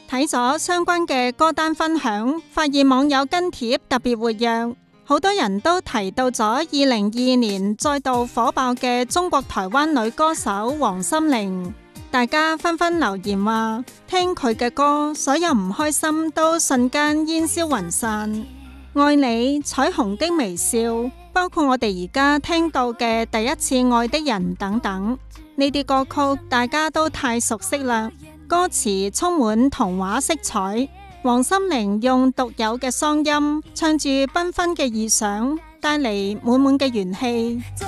睇咗相關嘅歌單分享，發現網友跟帖特別活躍，好多人都提到咗2022年再度火爆嘅中國台灣女歌手王心凌，大家紛紛留言話聽佢嘅歌，所有唔開心都瞬間煙消雲散。愛你、彩虹的微笑，包括我哋而家聽到嘅第一次愛的人等等，呢啲歌曲大家都太熟悉啦。歌詞充滿童話色彩，王心凌用獨有嘅嗓音唱住繽紛嘅意想，帶嚟滿滿嘅元氣。